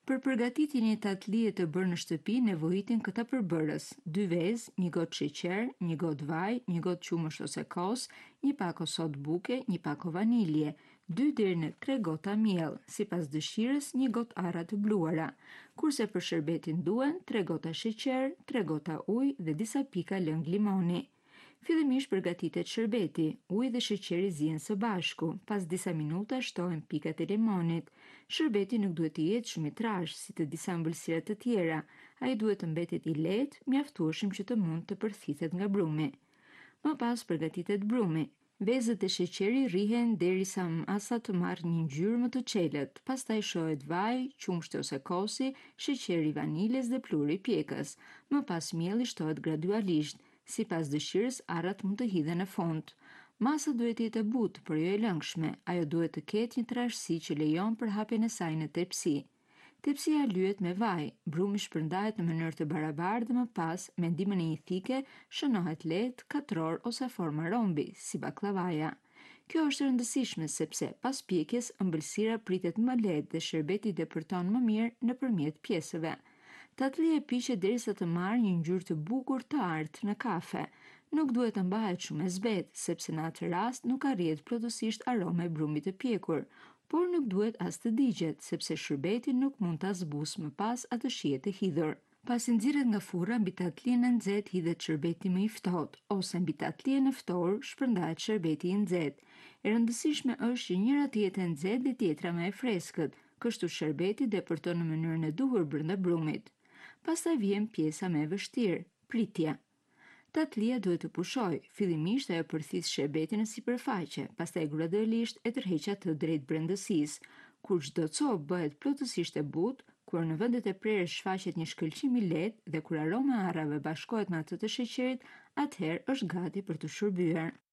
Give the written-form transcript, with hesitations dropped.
Për përgatitjen e një tatlije të bërë në shtëpi, nevojitin këta përbërës: 2 vezë, 1 gotë sheqer, 1 gotë vaj, 1 gotë qumësht ose kos, 1 pako sodë buke, 1 pako vanilje, 2 deri në 3 gota miell, sipas dëshirës 1 gotë arra të bluara. Kurse për shërbetin duhen 3 gota sheqer, 3 gota ujë dhe disa pika lëng limoni. Fillimisht përgatitet shërbeti, uji dhe sheqeri zihen së bashku, pas disa minuta shtohen pikat e limonit. Shërbeti nuk duhet të jetë shumë i trashë si të disa ëmbëlsira të tjera, ai duhet të mbetet i lehtë, mjaftueshëm që të mund të përthithet nga brumi. Më pas përgatitet brumi. Vezët e sheqeri rrihen derisa masa të marrë një ngjyrë më të qelët, pastaj shohet vaj, qumshti ose kosi, sheqeri i vaniljes dhe pluri i pjekës. Më pas mielli shtohet gradualisht. Sipas dëshirës, arrat mund të hidhen në fund. Masa duhet të jetë e butë, por jo e lëngshme. Ajo duhet të ketë një trashësi që lejon përhapjen e saj në tepsi. Tepsia lyhet me vaj, brumi shpërndahet në mënyrë të barabartë dhe më pas, me ndihmën e një thike, shënohet lehtë, katror ose forma rombi, si baklavaja. Kjo është e rëndësishme sepse pas pjekjes ëmbëlsira pritet më lehtë dhe shërbeti depërton më mirë nëpërmjet pjesëve. Tatlija piqet derisa të marrë një ngjyrë të bukur të artë në kafe. Nuk duhet të mbahet shumë e zbetë, sepse në atë rast nuk arrihet plotësisht aroma e brumit të pjekur, por nuk duhet as të digjet, sepse shërbeti nuk mund ta zbusë më pas atë shije të hidhur. Pasi nxirret nga furra, mbi tatlijen e nxehtë hidhet shërbeti më i ftohtë, ose mbi tatlijen e ftohur shpërndahet shërbeti i nxehtë. E rëndësishme është që njëra të jetë e nxehtë dhe tjetra më e freskët, kështu shërbeti depërton në mënyrën e duhur brenda brumit. Pastaj vjen pjesa më e vështirë, pritja. Tatlija duhet të pushojë. Fillimisht ajo përthith shërbetin në sipërfaqe, pastaj gradualisht e tërheq atë drejt brendësisë. Kur çdo copë bëhet plotësisht e butë, kur në vendet e prerës shfaqet një shkëlqim i lehtë dhe kur aroma e arrave bashkohet me atë të sheqerit, atëherë është gati për të shërbyer.